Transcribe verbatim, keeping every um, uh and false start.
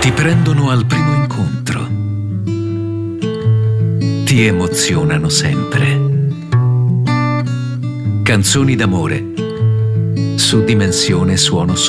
Ti prendono al primo incontro. Ti emozionano sempre. Canzoni d'amore su Dimensione Suono Solo.